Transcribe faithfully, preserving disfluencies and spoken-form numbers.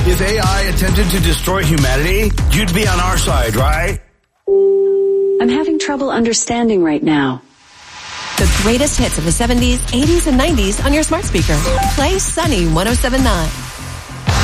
If A I attempted to destroy humanity, you'd be on our side, right? I'm having trouble understanding right now. The greatest hits of the seventies, eighties, and nineties on your smart speaker. Play Sunny one oh seven point nine.